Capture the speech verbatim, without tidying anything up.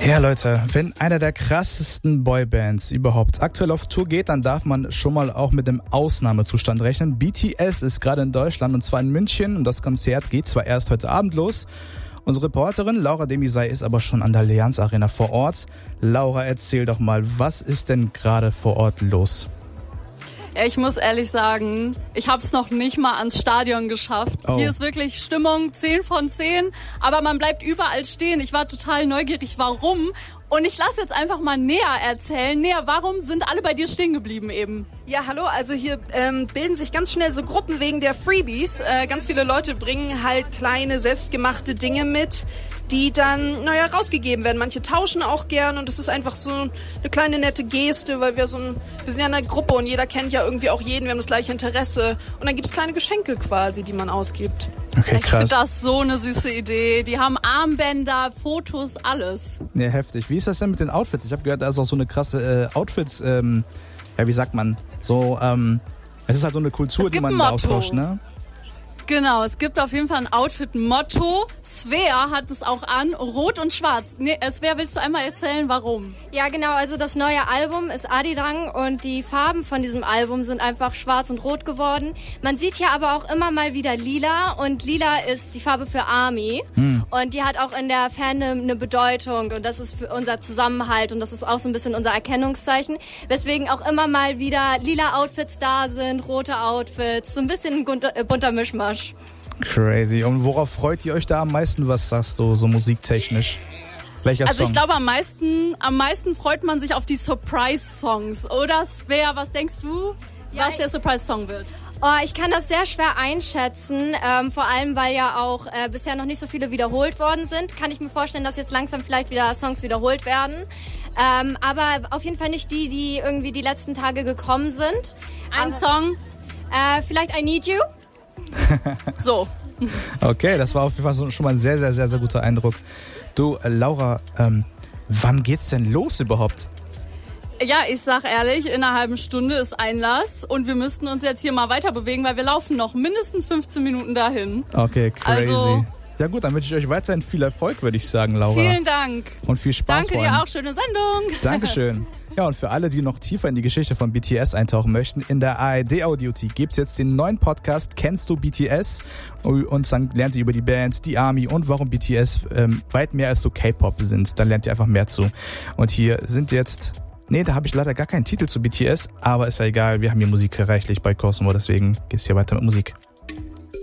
Ja, Leute, wenn einer der krassesten Boybands überhaupt aktuell auf Tour geht, dann darf man schon mal auch mit dem Ausnahmezustand rechnen. B T S ist gerade in Deutschland und zwar in München und das Konzert geht zwar erst heute Abend los. Unsere Reporterin Laura Demisay ist aber schon an der Allianz Arena vor Ort. Laura, erzähl doch mal, was ist denn gerade vor Ort los? Ich muss ehrlich sagen, ich habe es noch nicht mal ans Stadion geschafft. Oh. Hier ist wirklich Stimmung zehn von zehn, aber man bleibt überall stehen. Ich war total neugierig, warum. Und ich lasse jetzt einfach mal Nea erzählen. Nea, warum sind alle bei dir stehen geblieben eben? Ja, hallo, also hier ähm, bilden sich ganz schnell so Gruppen wegen der Freebies. Äh, ganz viele Leute bringen halt kleine, selbstgemachte Dinge mit, die dann, naja, rausgegeben werden. Manche tauschen auch gern und es ist einfach so eine kleine nette Geste, weil wir so ein, wir sind ja eine Gruppe und jeder kennt ja irgendwie auch jeden, wir haben das gleiche Interesse. Und dann gibt's kleine Geschenke quasi, die man ausgibt. Okay, ich krass. finde das so eine süße Idee. Die haben Armbänder, Fotos, alles. Ja, heftig. Wie ist das denn mit den Outfits? Ich habe gehört, da ist auch so eine krasse äh, Outfits, ähm, ja, wie sagt man, so, ähm, es ist halt so eine Kultur, die man da austauscht, ne? Genau, es gibt auf jeden Fall ein Outfit-Motto. Svea hat es auch an, rot und schwarz. Nee, Svea, willst du einmal erzählen, warum? Ja, genau, also das neue Album ist Arirang und die Farben von diesem Album sind einfach schwarz und rot geworden. Man sieht hier aber auch immer mal wieder lila und lila ist die Farbe für Army. Hm. Und die hat auch in der Fandom eine Bedeutung und das ist für unser Zusammenhalt und das ist auch so ein bisschen unser Erkennungszeichen. Weswegen auch immer mal wieder lila Outfits da sind, rote Outfits, so ein bisschen ein bunter, äh, bunter Mischmasch. Crazy. Und worauf freut ihr euch da am meisten? Was sagst du so musiktechnisch? Welcher also Song? Ich glaube, am meisten, am meisten freut man sich auf die Surprise-Songs. Oder, Svea, was denkst du, ja, was der Surprise-Song wird? Oh, ich kann das sehr schwer einschätzen, ähm, vor allem weil ja auch äh, bisher noch nicht so viele wiederholt worden sind. Kann ich mir vorstellen, dass jetzt langsam vielleicht wieder Songs wiederholt werden. Ähm, aber auf jeden Fall nicht die, die irgendwie die letzten Tage gekommen sind. Ein aber, Song? Äh, vielleicht I Need You? So. Okay, das war auf jeden Fall so, schon mal ein sehr, sehr, sehr, sehr guter Eindruck. Du, äh, Laura, ähm, wann geht's denn los überhaupt? Ja, ich sag ehrlich, in einer halben Stunde ist Einlass und wir müssten uns jetzt hier mal weiter bewegen, weil wir laufen noch mindestens fünfzehn Minuten dahin. Okay, crazy. Also, ja gut, dann wünsche ich euch weiterhin viel Erfolg, würde ich sagen, Laura. Vielen Dank. Und viel Spaß. Danke dir auch, schöne Sendung. Dankeschön. Ja, und für alle, die noch tiefer in die Geschichte von B T S eintauchen möchten, in der A R D Audiothek gibt's jetzt den neuen Podcast Kennst du B T S? Und dann lernt ihr über die Band, die Army und warum B T S ähm, weit mehr als so K-Pop sind. Dann lernt ihr einfach mehr zu. Und hier sind jetzt... Nee, da habe ich leider gar keinen Titel zu B T S, aber ist ja egal, wir haben hier Musik reichlich bei Cosmo, deswegen geht's hier weiter mit Musik.